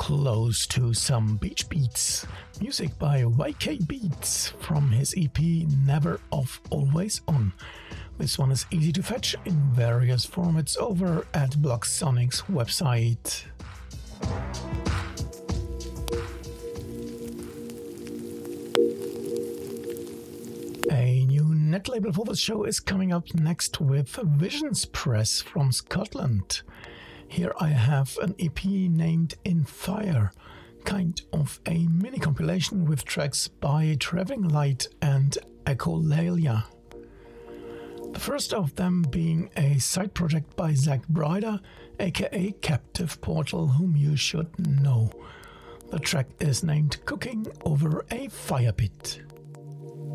close to some beach beats. Music by YK Beats from his EP Never Off Always On. This one is easy to fetch in various formats over at Blocksonic's website. A new net label for the show is coming up next with Visions Press from Scotland. Here I have an EP named In Fire, kind of a mini compilation with tracks by Traveling Light and Echolalia. The first of them being a side project by Zach Bryder, aka Captive Portal, whom you should know. The track is named Cooking Over a Fire Pit.